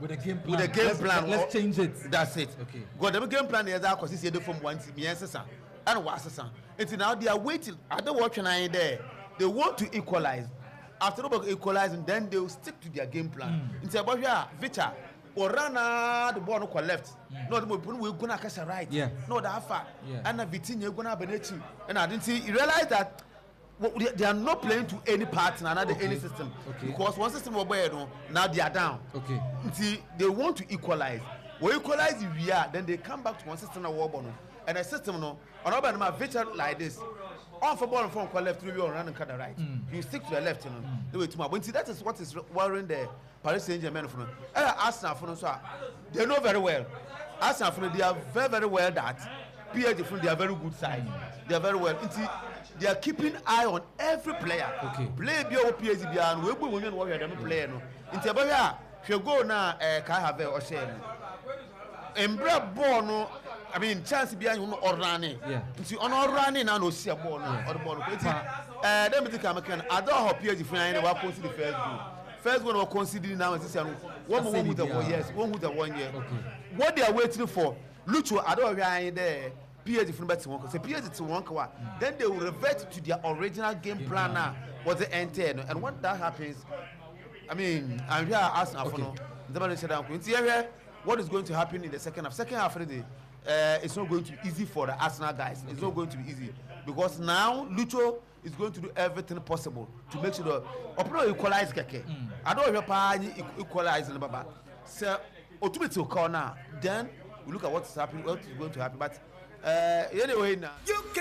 with a game plan. With a game plan. Let's change it. That's it. Okay. Got the game plan is that because it's from one team, yes, and what's it's now they are waiting. I don't watch an eye there. They want to equalize. After equalizing, then they will stick to their game plan. It's about here, Victor. Or run the ball no left. No, we're gonna catch a right. Yeah. No, that far. Yeah. And a Vitinha gonna be and I didn't see. You realize that they are not playing to any partner, another any system. Okay. Because one system was where now they are down. Okay. See, they want to equalize. When equalize if we are, then they come back to one system of war. And a system no, another my Victor like this. On for ball from left, through you run and cut the right. You stick to the left, you know. The way to my when see that is what is worrying the Paris Saint-Germain for Arsenal for so they know very well. Arsenal for they are very, very well that PSG for they are very good side. They are very well. They are keeping eye on every player. Okay. Play be over PSG be and we women what we are them player no. Into about here go now can have or share. Embra ball no I mean chance behind you or running. Yeah. Nti on running now no see a ball no or the ball. Let me think I can I don't hope PSG friend wa consider the first goal. First one we consider now is this one with the 1 year. One with the 1 year. Okay. What they are waiting for Lucho I don't there PSG from bet one. Say PSG to one kwa. Then they will revert to their original game plan now. What the enter and when that happens I mean I'm here asking for no. The man said what is going to happen in the second half? Second half of the day, it's not going to be easy for the Arsenal guys. It's not going to be easy because now Lucho is going to do everything possible to make sure the opponent equalize keke. I don't know equalize the baba. So ultimately will call now. Then we look at what's happening, what is going to happen. But anyway now.